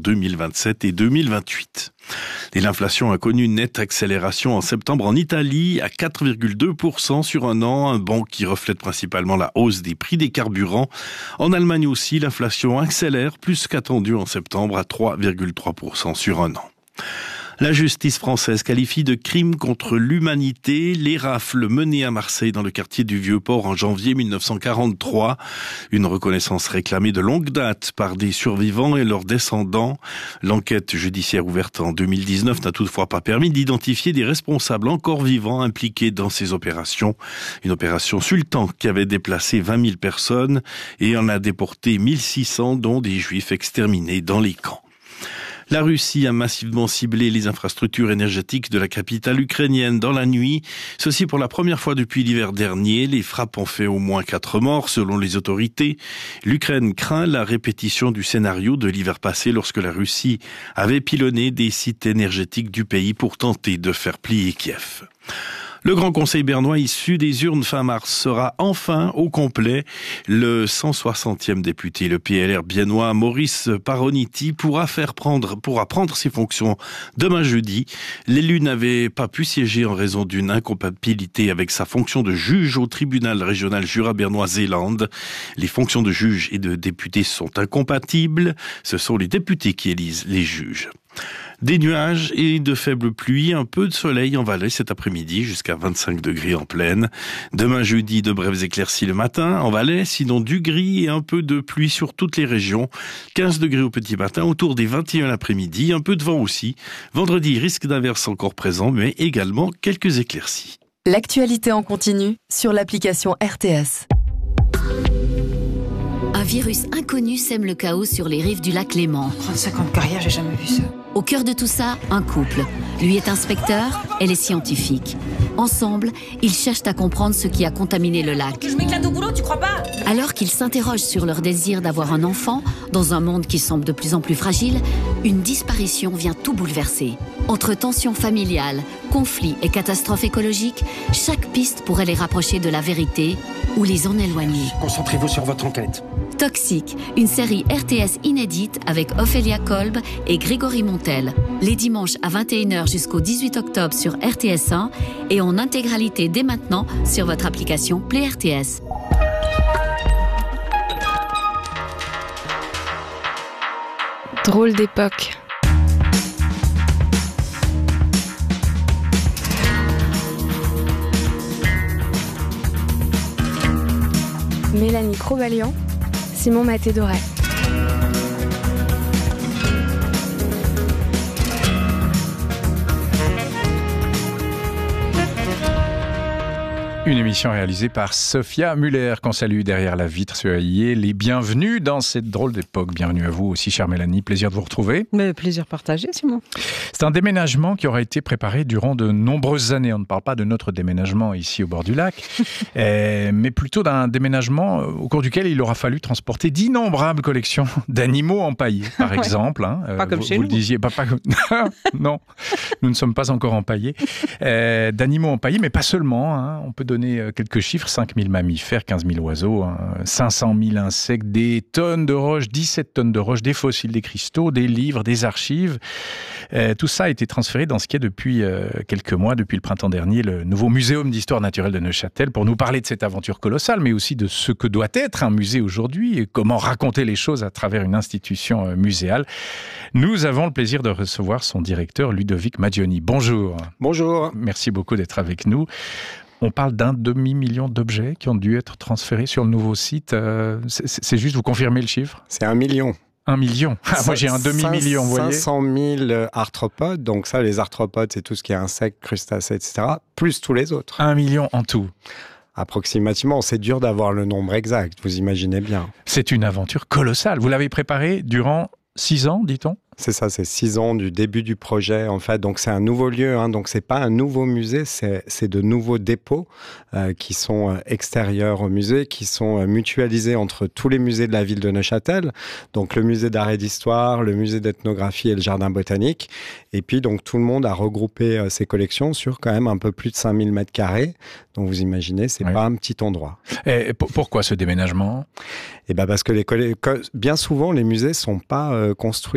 2027 et 2028. Et l'inflation a connu une nette accélération en septembre en Italie à 4,2% sur un an, un bond qui reflète principalement la hausse des prix des carburants. En Allemagne aussi, l'inflation accélère plus qu'attendu en septembre à 3,3% sur un an. La justice française qualifie de crime contre l'humanité les rafles menées à Marseille dans le quartier du Vieux-Port en janvier 1943. Une reconnaissance réclamée de longue date par des survivants et leurs descendants. L'enquête judiciaire ouverte en 2019 n'a toutefois pas permis d'identifier des responsables encore vivants impliqués dans ces opérations. Une opération Sultan qui avait déplacé 20 000 personnes et en a déporté 1600 dont des juifs exterminés dans les camps. La Russie a massivement ciblé les infrastructures énergétiques de la capitale ukrainienne dans la nuit. Ceci pour la première fois depuis l'hiver dernier. Les frappes ont fait au moins 4 morts selon les autorités. L'Ukraine craint la répétition du scénario de l'hiver passé lorsque la Russie avait pilonné des sites énergétiques du pays pour tenter de faire plier Kiev. Le Grand Conseil bernois issu des urnes fin mars sera enfin au complet. Le 160e député, le PLR biennois Maurice Paroniti, pourra prendre ses fonctions demain jeudi. L'élu n'avait pas pu siéger en raison d'une incompatibilité avec sa fonction de juge au tribunal régional Jura-Bernois-Zélande. Les fonctions de juge et de député sont incompatibles. Ce sont les députés qui élisent les juges. Des nuages et de faibles pluies, un peu de soleil en Valais cet après-midi, jusqu'à 25 degrés en plaine. Demain jeudi, de brèves éclaircies le matin en Valais, sinon du gris et un peu de pluie sur toutes les régions. 15 degrés au petit matin, autour des 21 l'après-midi, un peu de vent aussi. Vendredi, risque d'averse encore présent, mais également quelques éclaircies. L'actualité en continu sur l'application RTS. Un virus inconnu sème le chaos sur les rives du lac Léman. 35 ans de carrière, j'ai jamais vu ça. Au cœur de tout ça, un couple. Lui est inspecteur, elle est scientifique. Ensemble, ils cherchent à comprendre ce qui a contaminé le lac. Je m'éclate au boulot, tu crois pas? Alors qu'ils s'interrogent sur leur désir d'avoir un enfant, dans un monde qui semble de plus en plus fragile, une disparition vient tout bouleverser. Entre tensions familiales, conflits et catastrophes écologiques, chaque piste pourrait les rapprocher de la vérité ou les en éloigner. Concentrez-vous sur votre enquête. Toxique, une série RTS inédite avec Ophélia Kolb et Grégory Montel. Les dimanches à 21h jusqu'au 18 octobre sur RTS1 et en intégralité dès maintenant sur votre application Play RTS. Drôle d'époque. Mélanie Crovalian, Simon Maté-Doré. Une émission réalisée par Sophia Muller, qu'on salue derrière la vitre. Soyez les bienvenus dans cette drôle d'époque. Bienvenue à vous aussi, chère Mélanie. Plaisir de vous retrouver. Mais plaisir partagé, Simon. C'est un déménagement qui aura été préparé durant de nombreuses années. On ne parle pas de notre déménagement ici au bord du lac, mais plutôt d'un déménagement au cours duquel il aura fallu transporter d'innombrables collections d'animaux empaillés, par exemple. Pas comme chez nous. Vous le disiez, pas comme... Non, nous ne sommes pas encore empaillés. D'animaux empaillés, mais pas seulement. On peut donner quelques chiffres, 5 000 mammifères, 15 000 oiseaux, 500 000 insectes, des tonnes de roches, 17 tonnes de roches, des fossiles, des cristaux, des livres, des archives. Tout ça a été transféré dans ce qui est depuis quelques mois, depuis le printemps dernier, le nouveau Muséum d'histoire naturelle de Neuchâtel, pour nous parler de cette aventure colossale, mais aussi de ce que doit être un musée aujourd'hui et comment raconter les choses à travers une institution muséale. Nous avons le plaisir de recevoir son directeur, Ludovic Maggioni. Bonjour. Bonjour. Merci beaucoup d'être avec nous. On parle d'1 demi-million d'objets qui ont dû être transférés sur le nouveau site. C'est juste, vous confirmez le chiffre ? C'est 1 million. 1 million. Moi, j'ai un demi-million, vous voyez. 500 000 arthropodes. Donc ça, les arthropodes, c'est tout ce qui est insectes, crustacés, etc., plus tous les autres. 1 million en tout. Approximativement. C'est dur d'avoir le nombre exact, vous imaginez bien. C'est une aventure colossale. Vous l'avez préparée durant 6 ans, dit-on ? C'est ça, c'est 6 ans du début du projet, en fait. Donc, c'est un nouveau lieu, donc c'est pas un nouveau musée, c'est de nouveaux dépôts qui sont extérieurs au musée, qui sont mutualisés entre tous les musées de la ville de Neuchâtel. Donc, le musée d'art et d'histoire, le musée d'ethnographie et le jardin botanique. Et puis, donc, tout le monde a regroupé ses collections sur quand même un peu plus de 5000 mètres carrés. Donc, vous imaginez, c'est pas un petit endroit. Et pourquoi ce déménagement ? Parce que bien souvent, les musées sont pas construits dans des bâtiments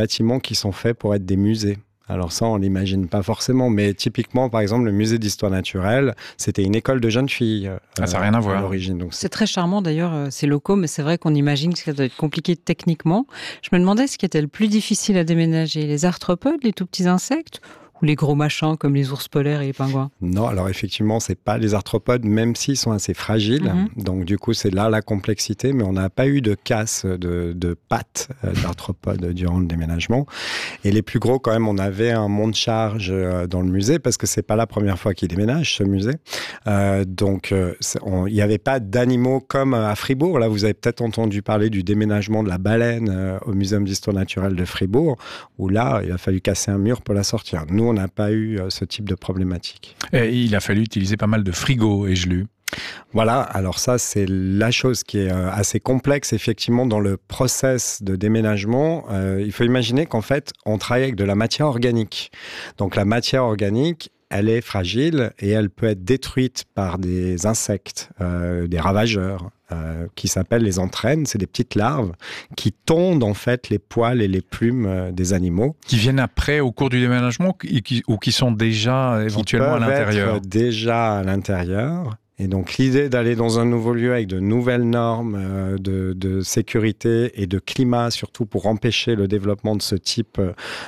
bâtiments qui sont faits pour être des musées. Alors ça, on l'imagine pas forcément, mais typiquement, par exemple, le musée d'histoire naturelle, c'était une école de jeunes filles ça n'a rien à voir. à l'origine. Donc C'est très charmant d'ailleurs, ces locaux, mais c'est vrai qu'on imagine que ça doit être compliqué techniquement. Je me demandais ce qui était le plus difficile à déménager, les arthropodes, les tout petits insectes, ou les gros machins comme les ours polaires et les pingouins? Non, alors effectivement, c'est pas les arthropodes, même s'ils sont assez fragiles. Donc du coup, c'est là la complexité, mais on n'a pas eu de casse de pattes d'arthropodes durant le déménagement. Et les plus gros, quand même, on avait un monte-charge dans le musée, parce que c'est pas la première fois qu'ils déménagent, ce musée. Donc, il n'y avait pas d'animaux comme à Fribourg. Là, vous avez peut-être entendu parler du déménagement de la baleine au Muséum d'histoire naturelle de Fribourg, où là, il a fallu casser un mur pour la sortir. Nous, on n'a pas eu ce type de problématique. Et il a fallu utiliser pas mal de frigos, ai-je lu. Voilà, alors ça, c'est la chose qui est assez complexe, effectivement, dans le process de déménagement. Il faut imaginer qu'en fait, on travaille avec de la matière organique. Donc la matière organique, elle est fragile et elle peut être détruite par des insectes, des ravageurs, qui s'appellent les entraînes. C'est des petites larves qui tondent en fait les poils et les plumes des animaux. Qui viennent après au cours du déménagement ou qui sont déjà éventuellement à l'intérieur? Être déjà à l'intérieur. Et donc l'idée d'aller dans un nouveau lieu avec de nouvelles normes de sécurité et de climat, surtout pour empêcher le développement de ce type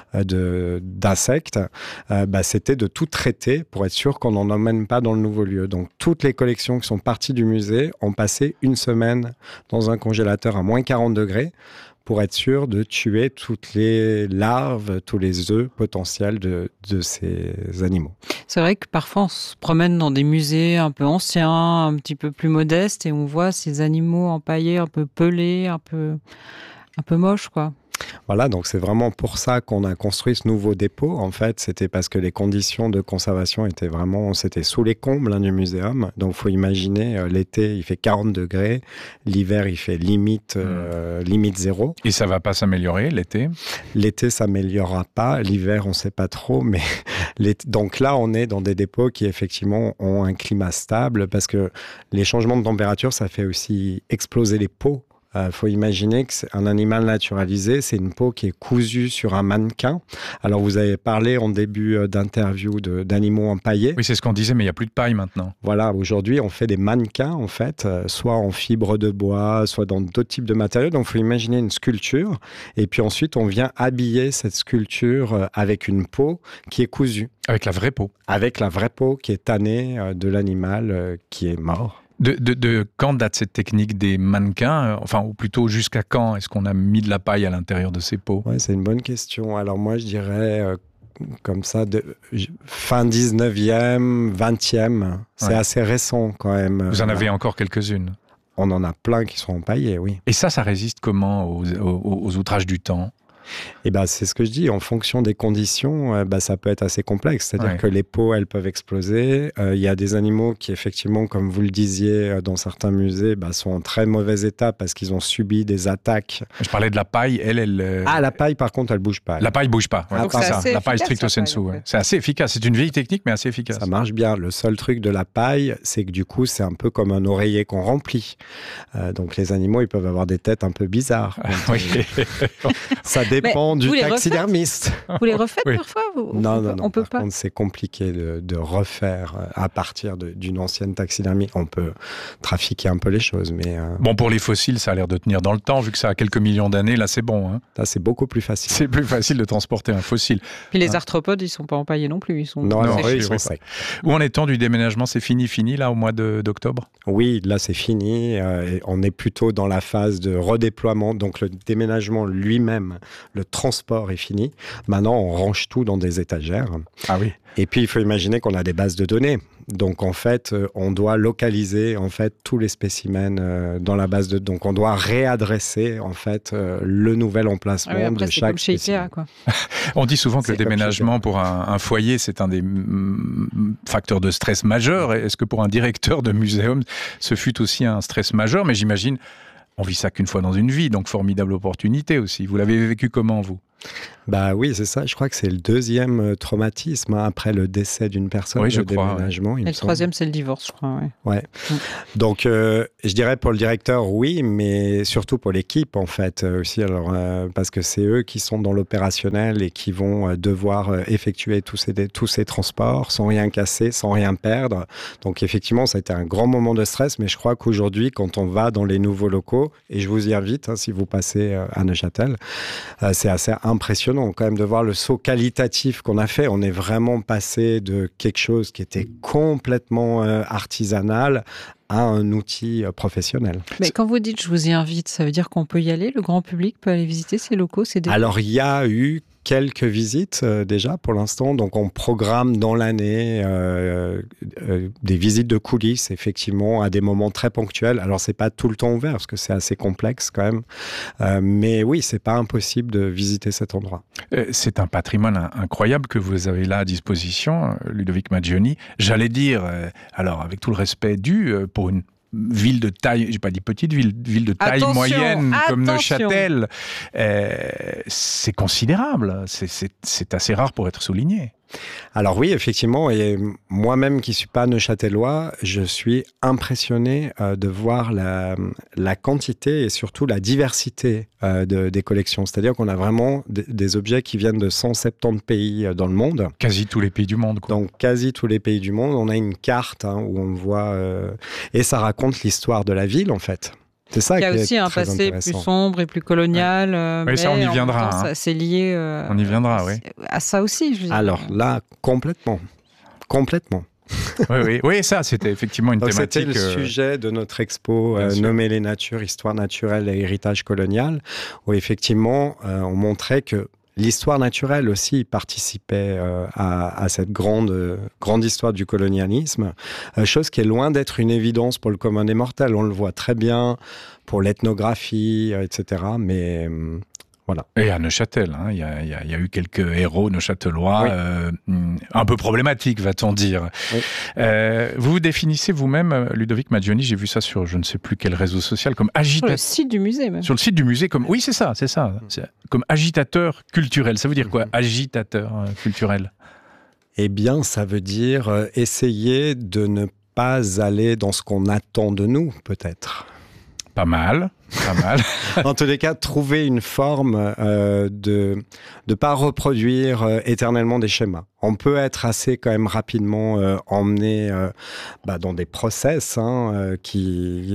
d'insectes, c'était de tout traiter pour être sûr qu'on n'en emmène pas dans le nouveau lieu. Donc toutes les collections qui sont parties du musée ont passé une semaine dans un congélateur à moins 40 degrés pour être sûr de tuer toutes les larves, tous les œufs potentiels de ces animaux. C'est vrai que parfois on se promène dans des musées un peu anciens, un petit peu plus modestes, et on voit ces animaux empaillés, un peu pelés, un peu moches, quoi. Voilà, donc c'est vraiment pour ça qu'on a construit ce nouveau dépôt. En fait, c'était parce que les conditions de conservation étaient vraiment, c'était sous les combles du muséum. Donc, il faut imaginer, l'été, il fait 40 degrés. L'hiver, il fait limite 0. Et ça va pas s'améliorer l'été? L'été, ça s'améliorera pas. L'hiver, on sait pas trop. Mais donc là, on est dans des dépôts qui, effectivement, ont un climat stable parce que les changements de température, ça fait aussi exploser les peaux. Faut imaginer que c'est un animal naturalisé, c'est une peau qui est cousue sur un mannequin. Alors, vous avez parlé en début d'interview d'animaux empaillés. Oui, c'est ce qu'on disait, mais il n'y a plus de paille maintenant. Voilà, aujourd'hui, on fait des mannequins, en fait, soit en fibre de bois, soit dans d'autres types de matériaux. Donc, il faut imaginer une sculpture. Et puis ensuite, on vient habiller cette sculpture avec une peau qui est cousue. Avec la vraie peau. Avec la vraie peau qui est tannée de l'animal qui est mort. De quand date cette technique des mannequins? Ou plutôt jusqu'à quand est-ce qu'on a mis de la paille à l'intérieur de ces peaux? Ouais, c'est une bonne question. Alors moi, je dirais comme ça, fin 19e, 20e. C'est assez récent quand même. Vous en avez encore quelques-unes? On en a plein qui sont empaillés, oui. Et ça résiste comment aux outrages du temps? Et c'est ce que je dis, en fonction des conditions, ça peut être assez complexe. C'est-à-dire que les peaux, elles peuvent exploser. Il y a des animaux qui, effectivement, comme vous le disiez, dans certains musées, sont en très mauvais état parce qu'ils ont subi des attaques. Je parlais de la paille, elle... Ah, la paille, par contre, elle bouge pas. La paille bouge pas. Donc c'est ça. La paille stricto sensu. C'est assez efficace. C'est une vieille technique, mais assez efficace. Ça marche bien. Le seul truc de la paille, c'est que du coup, c'est un peu comme un oreiller qu'on remplit. Donc les animaux, ils peuvent avoir des têtes un peu bizarres. Ça dépend du taxidermiste. Vous les refaites parfois? Non. On peut par pas. contre, c'est compliqué de refaire à partir d'une ancienne taxidermie. On peut trafiquer un peu les choses, mais... Bon, pour les fossiles, ça a l'air de tenir dans le temps, vu que ça a quelques millions d'années, là c'est bon. Là, c'est beaucoup plus facile. C'est plus facile de transporter un fossile. Puis les arthropodes, ils sont pas empaillés non plus. Ils sont ils sont secs. Où en est-on du déménagement? C'est fini, là, au mois d'octobre? Oui, là, c'est fini. Et on est plutôt dans la phase de redéploiement. Donc, le déménagement lui-même, le transport est fini. Maintenant, on range tout dans des étagères. Ah oui. Et puis, il faut imaginer qu'on a des bases de données. Donc, en fait, on doit localiser tous les spécimens dans la base de... Donc, on doit réadresser, le nouvel emplacement de chaque spécimen. Ikea, quoi. On dit souvent que le déménagement pour un foyer, c'est un des facteurs de stress majeur. Est-ce que pour un directeur de muséum, ce fut aussi un stress majeur? Mais j'imagine, on vit ça qu'une fois dans une vie, donc formidable opportunité aussi. Vous l'avez vécu comment, vous? Bah oui, c'est ça. Je crois que c'est le deuxième traumatisme après le décès d'une personne. Oui, je le crois. Déménagement, Et le troisième, c'est le divorce, je crois. Ouais. Donc, je dirais pour le directeur, oui, mais surtout pour l'équipe, en fait, aussi. Alors, parce que c'est eux qui sont dans l'opérationnel et qui vont devoir effectuer tous ces transports sans rien casser, sans rien perdre. Donc, effectivement, ça a été un grand moment de stress, mais je crois qu'aujourd'hui, quand on va dans les nouveaux locaux, et je vous y invite, si vous passez à Neuchâtel, c'est assez impressionnant quand même de voir le saut qualitatif qu'on a fait. On est vraiment passé de quelque chose qui était complètement artisanal à un outil professionnel. Mais quand vous dites « je vous y invite », ça veut dire qu'on peut y aller? Le grand public peut aller visiter ces locaux? Alors, il y a eu quelques visites déjà pour l'instant. Donc, on programme dans l'année des visites de coulisses, effectivement, à des moments très ponctuels. Alors, c'est pas tout le temps ouvert parce que c'est assez complexe quand même. Mais oui, c'est pas impossible de visiter cet endroit. C'est un patrimoine incroyable que vous avez là à disposition, Ludovic Maggioni. J'allais dire, alors avec tout le respect dû, pour une ville de taille, j'ai pas dit petite ville, ville de taille moyenne comme Neuchâtel, c'est considérable, c'est assez rare pour être souligné. Alors oui, effectivement, et moi-même qui ne suis pas neuchâtelois, je suis impressionné de voir la quantité et surtout la diversité des collections. C'est-à-dire qu'on a vraiment des objets qui viennent de 170 pays dans le monde. Quasi tous les pays du monde, quoi. Donc quasi tous les pays du monde. On a une carte où on voit... et ça raconte l'histoire de la ville, en fait. C'est ça qui est aussi un passé plus sombre et plus colonial. Oui, mais ça, on y viendra. C'est lié on y viendra, oui. À ça aussi, je veux dire. Alors là, complètement. Oui, ça, c'était effectivement une thématique. C'était le sujet de notre expo nommée Les Natures, Histoire naturelle et héritage colonial, où effectivement, on montrait que l'histoire naturelle aussi participait à cette grande histoire du colonialisme, chose qui est loin d'être une évidence pour le commun des mortels. On le voit très bien pour l'ethnographie, etc. Mais voilà. Et à Neuchâtel, il y a eu quelques héros neuchâtelois, un peu problématiques, va-t-on dire. Oui. Vous vous définissez vous-même, Ludovic Maggioni, j'ai vu ça sur je ne sais plus quel réseau social, comme agitateur. Sur le site du musée, même. Sur le site du musée, comme... Oui, c'est ça. Comme agitateur culturel. Ça veut dire quoi, agitateur culturel? Eh bien, ça veut dire essayer de ne pas aller dans ce qu'on attend de nous, peut-être. Pas mal. En tous les cas, trouver une forme de ne pas reproduire éternellement des schémas. On peut être assez quand même rapidement emmené dans des process qui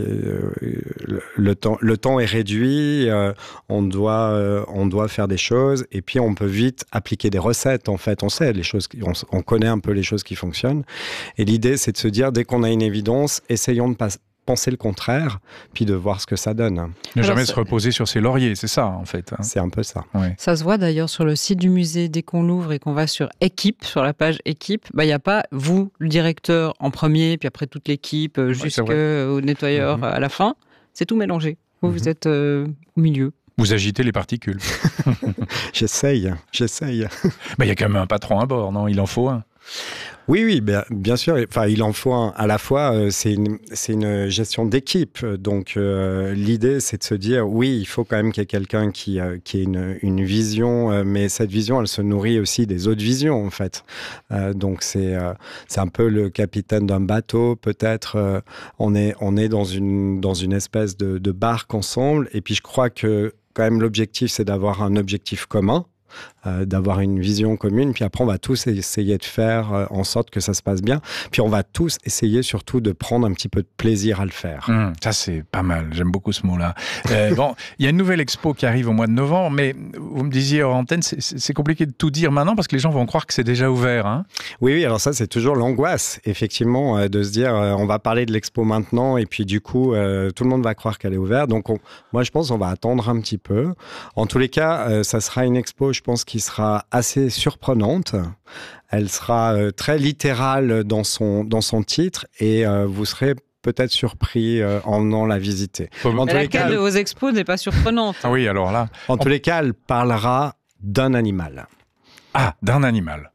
le temps est réduit, on doit faire des choses et puis on peut vite appliquer des recettes. En fait, on sait les choses, on connaît un peu les choses qui fonctionnent. Et l'idée, c'est de se dire dès qu'on a une évidence, essayons de penser le contraire, puis de voir ce que ça donne. Ne jamais se reposer sur ses lauriers, c'est ça en fait. C'est un peu ça. Ouais. Ça se voit d'ailleurs sur le site du musée, dès qu'on l'ouvre et qu'on va sur équipe, sur la page équipe, il n'y a pas vous, le directeur, en premier, puis après toute l'équipe, jusqu'au nettoyeur à la fin. C'est tout mélangé. Vous êtes au milieu. Vous agitez les particules. J'essaye. Il y a quand même un patron à bord, non? Il en faut un. Oui, bien sûr. Enfin, il en faut un. À la fois, c'est une gestion d'équipe. Donc, l'idée, c'est de se dire, oui, il faut quand même qu'il y ait quelqu'un qui ait une vision, mais cette vision, elle se nourrit aussi des autres visions, en fait. Donc, c'est un peu le capitaine d'un bateau, peut-être. On est dans une espèce de barque ensemble. Et puis, je crois que, quand même, l'objectif, c'est d'avoir un objectif commun. D'avoir une vision commune, puis après on va tous essayer de faire en sorte que ça se passe bien, puis on va tous essayer surtout de prendre un petit peu de plaisir à le faire. Ça c'est pas mal, j'aime beaucoup ce mot-là. Bon, il y a une nouvelle expo qui arrive au mois de novembre, mais vous me disiez hors antenne, c'est compliqué de tout dire maintenant parce que les gens vont croire que c'est déjà ouvert. Hein? Oui, alors ça c'est toujours l'angoisse, effectivement, de se dire on va parler de l'expo maintenant et puis du coup tout le monde va croire qu'elle est ouverte, donc moi je pense qu'on va attendre un petit peu. En tous les cas, ça sera une expo, je pense, qui sera assez surprenante. Elle sera très littérale dans son titre et vous serez peut-être surpris en venant la visiter. Laquelle de vos expos n'est pas surprenante? Ah oui, alors là... En tous les cas, elle parlera d'un animal. Ah, d'un animal.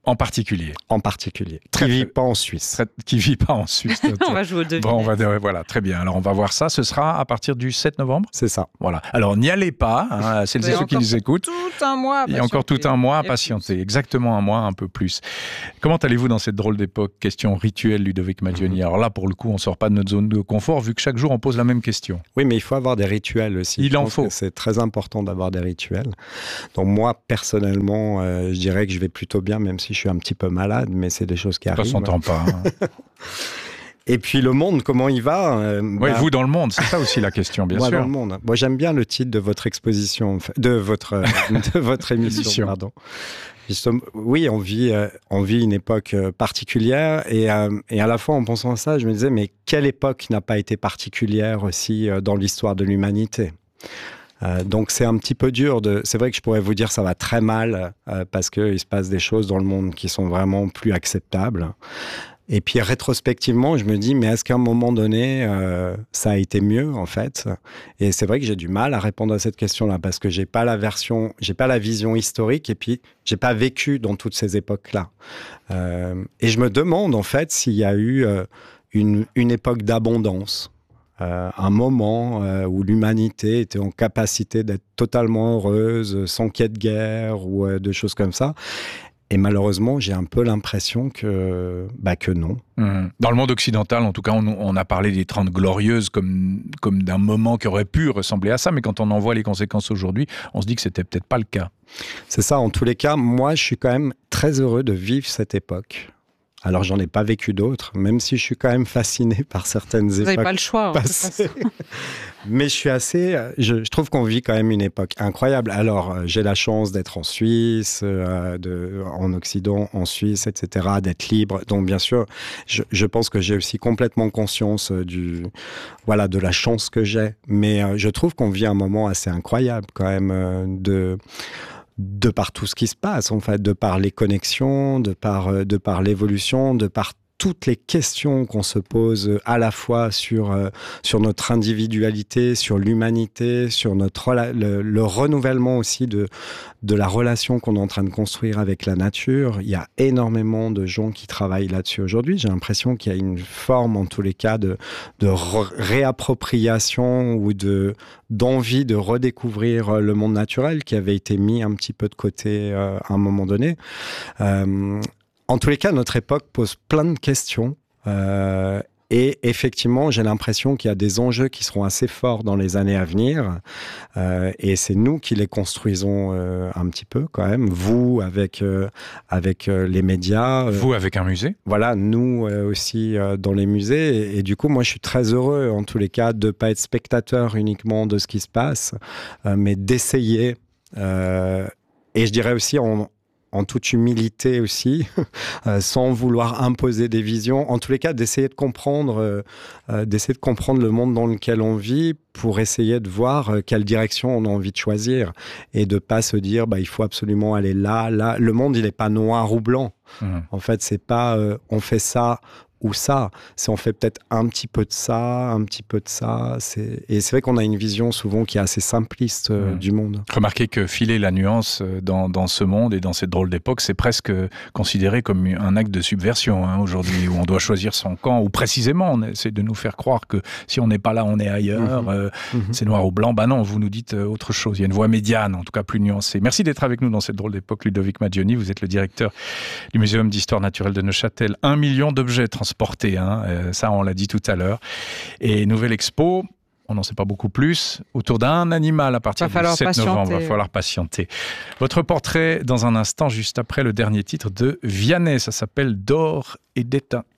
En particulier. En particulier. Qui ne vit pas en Suisse. Qui ne vit pas en Suisse. On va jouer au devinette. Bon, voilà, très bien. Alors, on va voir ça. Ce sera à partir du 7 novembre. C'est ça. Voilà. Alors, n'y allez pas, hein, celles et ceux qui nous écoutent. Tout un mois à Il y a encore tout un mois à patienter. Exactement un mois, un peu plus. Comment allez-vous dans cette drôle d'époque? Question rituelle, Ludovic Maggioni. Alors là, pour le coup, on ne sort pas de notre zone de confort, vu que chaque jour, on pose la même question. Oui, mais il faut avoir des rituels aussi. Il en faut. C'est très important d'avoir des rituels. Donc moi, personnellement, je dirais que je vais plutôt bien, même si je suis un petit peu malade, mais c'est des choses qui arrivent. Ça s'entend pas. Hein. Et puis le monde, comment il va? Oui, vous dans le monde, c'est ça aussi la question, bien moi, sûr. Moi dans le monde. Moi, j'aime bien le titre de votre exposition, de votre émission, pardon. Oui, on vit une époque particulière et à la fois en pensant à ça, je me disais, mais quelle époque n'a pas été particulière aussi dans l'histoire de l'humanité? Donc c'est un petit peu dur. C'est vrai que je pourrais vous dire ça va très mal parce qu'il se passe des choses dans le monde qui sont vraiment plus acceptables. Et puis rétrospectivement, je me dis, mais est-ce qu'à un moment donné, ça a été mieux en fait? Et c'est vrai que j'ai du mal à répondre à cette question-là parce que j'ai pas la vision historique et puis j'ai pas vécu dans toutes ces époques-là. Et je me demande en fait s'il y a eu une époque d'abondance. Un moment où l'humanité était en capacité d'être totalement heureuse, sans qu'il y ait de guerre ou de choses comme ça. Et malheureusement, j'ai un peu l'impression que non. Dans le monde occidental, en tout cas, on a parlé des 30 glorieuses comme d'un moment qui aurait pu ressembler à ça, mais quand on en voit les conséquences aujourd'hui, on se dit que c'était peut-être pas le cas. C'est ça, en tous les cas, moi, je suis quand même très heureux de vivre cette époque. Alors, j'en ai pas vécu d'autres, même si je suis quand même fasciné par certaines époques. Vous n'avez pas le choix. Mais je trouve qu'on vit quand même une époque incroyable. Alors, j'ai la chance d'être en Suisse, en Occident, en Suisse, etc., d'être libre. Donc, bien sûr, je pense que j'ai aussi complètement conscience de la chance que j'ai. Mais je trouve qu'on vit un moment assez incroyable quand même de par tout ce qui se passe, en fait, de par les connexions, de par l'évolution, de par toutes les questions qu'on se pose à la fois sur notre individualité, sur l'humanité, sur le renouvellement aussi de la relation qu'on est en train de construire avec la nature. Il y a énormément de gens qui travaillent là-dessus aujourd'hui. J'ai l'impression qu'il y a une forme, en tous les cas, de réappropriation ou d'envie de redécouvrir le monde naturel qui avait été mis un petit peu de côté à un moment donné. En tous les cas, notre époque pose plein de questions et effectivement, j'ai l'impression qu'il y a des enjeux qui seront assez forts dans les années à venir et c'est nous qui les construisons un petit peu quand même. Vous, avec les médias. Vous, avec un musée. Voilà, nous aussi dans les musées. Et du coup, moi, je suis très heureux, en tous les cas, de ne pas être spectateur uniquement de ce qui se passe, mais d'essayer. Et je dirais aussi en toute humilité aussi, sans vouloir imposer des visions. En tous les cas, d'essayer de comprendre le monde dans lequel on vit pour essayer de voir quelle direction on a envie de choisir et de pas se dire il faut absolument aller là. Le monde, il n'est pas noir ou blanc. En fait, c'est pas on fait ça ou ça. C'est on fait peut-être un petit peu de ça, un petit peu de ça. Et c'est vrai qu'on a une vision souvent qui est assez simpliste du monde. Remarquez que filer la nuance dans ce monde et dans cette drôle d'époque, c'est presque considéré comme un acte de subversion aujourd'hui, où on doit choisir son camp, ou précisément on essaie de nous faire croire que si on n'est pas là, on est ailleurs, c'est noir ou blanc. Non, vous nous dites autre chose. Il y a une voie médiane, en tout cas plus nuancée. Merci d'être avec nous dans cette drôle d'époque, Ludovic Maggioni. Vous êtes le directeur du Muséum d'Histoire Naturelle de Neuchâtel. 1 million d'objets transportés, ça on l'a dit tout à l'heure. Et nouvelle expo, on n'en sait pas beaucoup plus, autour d'un animal à partir du 7 novembre. Il va falloir patienter. Votre portrait dans un instant, juste après le dernier titre de Vianney. Ça s'appelle D'or et d'étain.